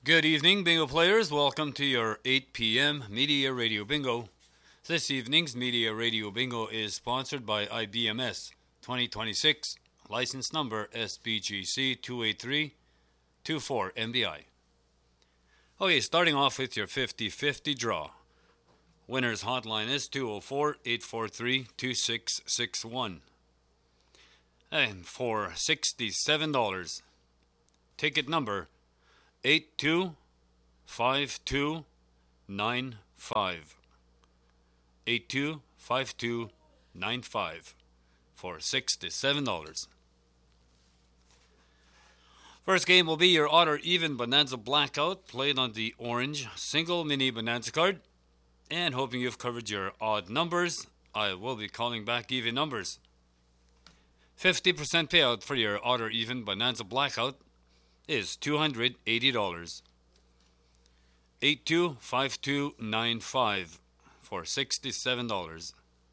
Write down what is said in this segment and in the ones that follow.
Good evening, bingo players. Welcome to your 8 p.m. Media Radio Bingo. This evening's Media Radio Bingo is sponsored by IBMS 2026, license number SBGC 28324MBI. Okay, starting off with your 50-50 draw. Winner's hotline is 204-843-2661. And for $67, ticket number 825295. 825295 for $67. First game will be your odd or even Bonanza Blackout, played on the orange single mini Bonanza card. And hoping you've covered your odd numbers, I will be calling back even numbers. 50% payout for your odd or even Bonanza Blackout is $280. 825295 for $67.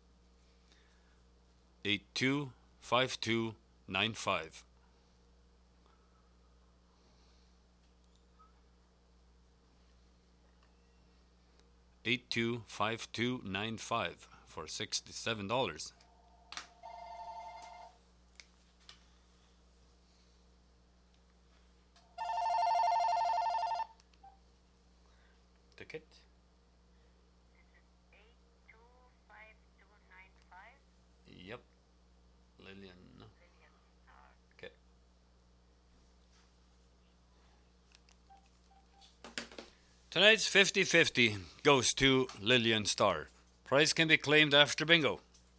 825295. $825295 for $67. Ticket. 825295. Yep. Lillian. Okay. Tonight's 50-50 goes to Lillian Starr. Prize can be claimed after bingo.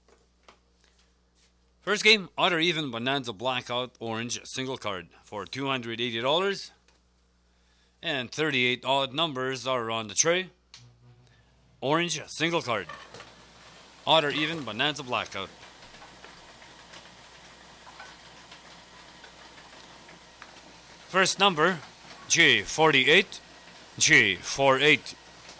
First game, odd or even Bonanza Blackout orange single card for $280. And 38 odd numbers are on the tray. Orange single card. Odd or even Bonanza Blackout. First number, G48, G48.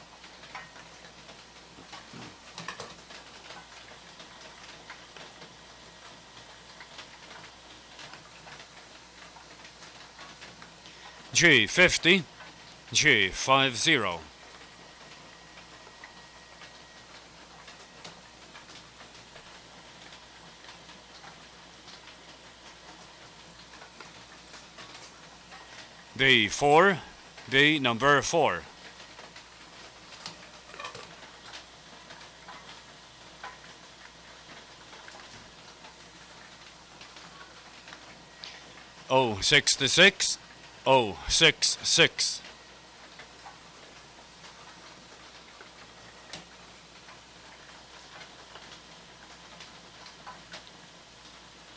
G50, G50. B4, B number 4. Oh, 66, oh, 66.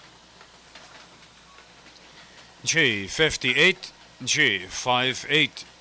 G58, G58.